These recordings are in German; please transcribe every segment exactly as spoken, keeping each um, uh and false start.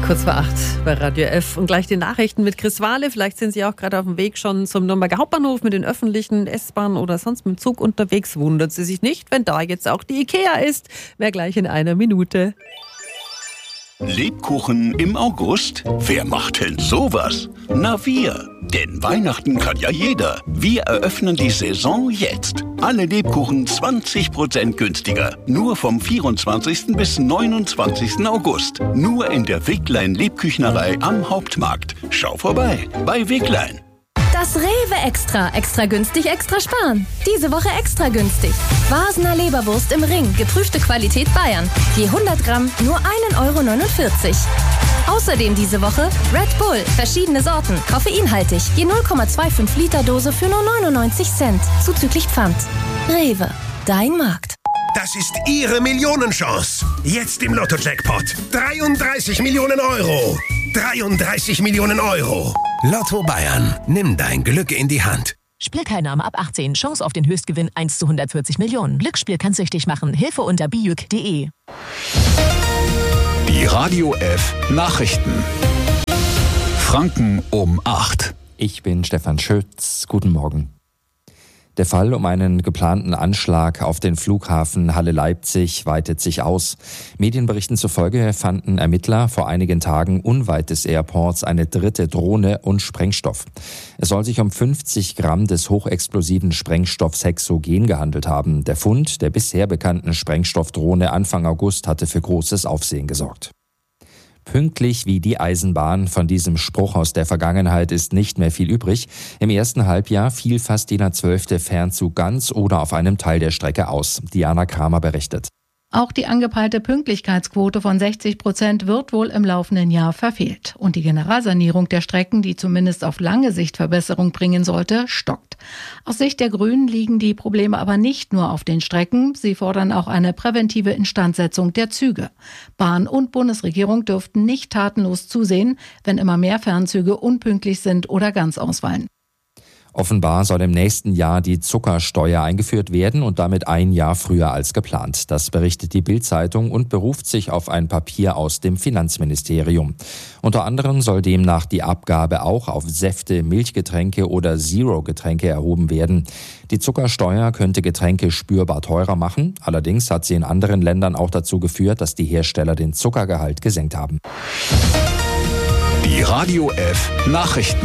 Kurz vor acht bei Radio F und gleich die Nachrichten mit Chris Wahle. Vielleicht sind Sie auch gerade auf dem Weg schon zum Nürnberger Hauptbahnhof mit den öffentlichen S-Bahnen oder sonst mit dem Zug unterwegs. Wundert Sie sich nicht, wenn da jetzt auch die IKEA ist. Mehr gleich in einer Minute. Lebkuchen im August? Wer macht denn sowas? Na wir. Denn Weihnachten kann ja jeder. Wir eröffnen die Saison jetzt. Alle Lebkuchen zwanzig Prozent günstiger. Nur vom vierundzwanzigsten bis neunundzwanzigsten August. Nur in der Weglein Lebküchnerei am Hauptmarkt. Schau vorbei bei Weglein. Das Rewe Extra. Extra günstig, extra sparen. Diese Woche extra günstig. Wasner Leberwurst im Ring. Geprüfte Qualität Bayern. Je hundert Gramm nur ein Euro neunundvierzig. Außerdem diese Woche Red Bull. Verschiedene Sorten. Koffeinhaltig. Je null Komma fünfundzwanzig Liter Dose für nur neunundneunzig Cent. Zuzüglich Pfand. Rewe. Dein Markt. Das ist Ihre Millionenchance. Jetzt im Lotto-Jackpot. dreiunddreißig Millionen Euro. dreiunddreißig Millionen Euro. Lotto Bayern. Nimm dein Glück in die Hand. Spielteilnahme ab achtzehn. Chance auf den Höchstgewinn eins zu hundertvierzig Millionen. Glücksspiel kann süchtig machen. Hilfe unter bijuk punkt de. Die Radio F Nachrichten. Franken um acht. Ich bin Stefan Schütz. Guten Morgen. Der Fall um einen geplanten Anschlag auf den Flughafen Halle-Leipzig weitet sich aus. Medienberichten zufolge fanden Ermittler vor einigen Tagen unweit des Airports eine dritte Drohne und Sprengstoff. Es soll sich um fünfzig Gramm des hochexplosiven Sprengstoffs Hexogen gehandelt haben. Der Fund der bisher bekannten Sprengstoffdrohne Anfang August hatte für großes Aufsehen gesorgt. Pünktlich wie die Eisenbahn. Von diesem Spruch aus der Vergangenheit ist nicht mehr viel übrig. Im ersten Halbjahr fiel fast jeder zwölfte Fernzug ganz oder auf einem Teil der Strecke aus. Diana Kramer berichtet. Auch die angepeilte Pünktlichkeitsquote von sechzig Prozent wird wohl im laufenden Jahr verfehlt. Und die Generalsanierung der Strecken, die zumindest auf lange Sicht Verbesserung bringen sollte, stockt. Aus Sicht der Grünen liegen die Probleme aber nicht nur auf den Strecken. Sie fordern auch eine präventive Instandsetzung der Züge. Bahn und Bundesregierung dürften nicht tatenlos zusehen, wenn immer mehr Fernzüge unpünktlich sind oder ganz ausfallen. Offenbar soll im nächsten Jahr die Zuckersteuer eingeführt werden und damit ein Jahr früher als geplant. Das berichtet die Bild-Zeitung und beruft sich auf ein Papier aus dem Finanzministerium. Unter anderem soll demnach die Abgabe auch auf Säfte, Milchgetränke oder Zero-Getränke erhoben werden. Die Zuckersteuer könnte Getränke spürbar teurer machen. Allerdings hat sie in anderen Ländern auch dazu geführt, dass die Hersteller den Zuckergehalt gesenkt haben. Die Radio F Nachrichten.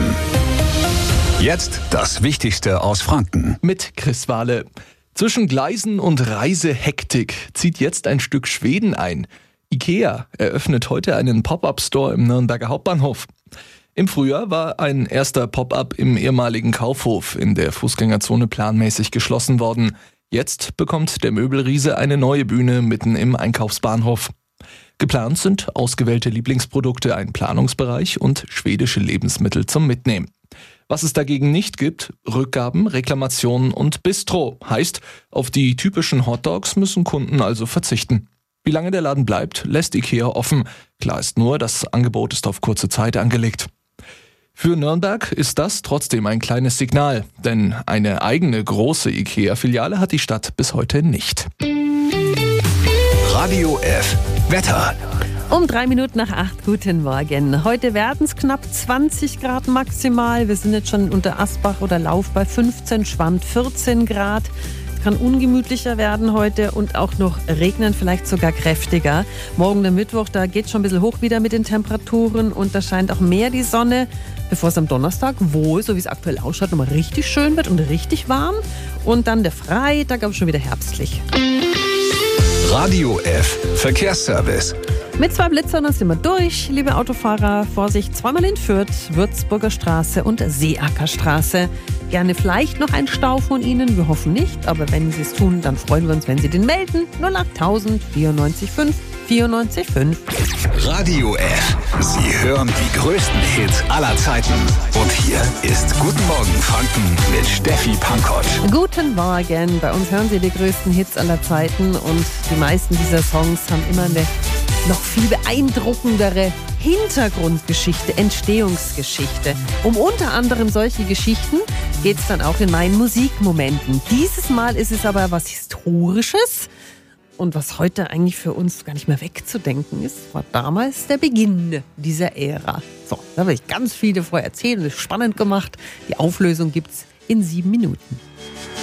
Jetzt das Wichtigste aus Franken. Mit Chris Wahle. Zwischen Gleisen und Reisehektik zieht jetzt ein Stück Schweden ein. IKEA eröffnet heute einen Pop-up-Store im Nürnberger Hauptbahnhof. Im Frühjahr war ein erster Pop-up im ehemaligen Kaufhof in der Fußgängerzone planmäßig geschlossen worden. Jetzt bekommt der Möbelriese eine neue Bühne mitten im Einkaufsbahnhof. Geplant sind ausgewählte Lieblingsprodukte, ein Planungsbereich und schwedische Lebensmittel zum Mitnehmen. Was es dagegen nicht gibt, Rückgaben, Reklamationen und Bistro. Heißt, auf die typischen Hotdogs müssen Kunden also verzichten. Wie lange der Laden bleibt, lässt IKEA offen. Klar ist nur, das Angebot ist auf kurze Zeit angelegt. Für Nürnberg ist das trotzdem ein kleines Signal, denn eine eigene große IKEA-Filiale hat die Stadt bis heute nicht. Radio F Wetter. Um drei Minuten nach acht, guten Morgen. Heute werden es knapp zwanzig Grad maximal. Wir sind jetzt schon unter Asbach oder Lauf bei fünfzehn, Schwand vierzehn Grad. Es kann ungemütlicher werden heute und auch noch regnen, vielleicht sogar kräftiger. Morgen der Mittwoch, da geht es schon ein bisschen hoch wieder mit den Temperaturen und da scheint auch mehr die Sonne, bevor es am Donnerstag wohl, so wie es aktuell ausschaut, nochmal richtig schön wird und richtig warm. Und dann der Freitag, aber schon wieder herbstlich. Radio F Verkehrsservice. Mit zwei Blitzern sind wir durch, liebe Autofahrer. Vorsicht, zweimal in Fürth, Würzburger Straße und Seeackerstraße. Gerne vielleicht noch ein Stau von Ihnen, wir hoffen nicht. Aber wenn Sie es tun, dann freuen wir uns, wenn Sie den melden. null acht tausend vierundneunzig fünf vierundneunzig fünf. Radio F. Sie hören die größten Hits aller Zeiten. Und hier ist Guten Morgen Franken mit Steffi Pankott. Guten Morgen. Bei uns hören Sie die größten Hits aller Zeiten. Und die meisten dieser Songs haben immer eine noch viel beeindruckendere Hintergrundgeschichte, Entstehungsgeschichte. Um unter anderem solche Geschichten geht es dann auch in meinen Musikmomenten. Dieses Mal ist es aber was Historisches. Und was heute eigentlich für uns gar nicht mehr wegzudenken ist, war damals der Beginn dieser Ära. So, da habe ich ganz viel davor erzählt und es spannend gemacht. Die Auflösung gibt's in sieben Minuten.